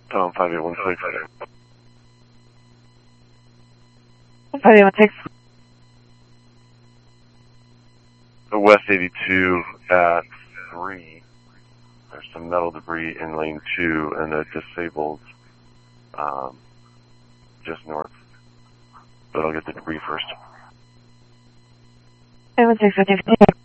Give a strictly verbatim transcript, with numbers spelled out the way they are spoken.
Tom five eight one six. five eight one six. West eighty-two at three. There's some metal debris in lane two and a disabled um, just north. But I'll get the debris first. five one six,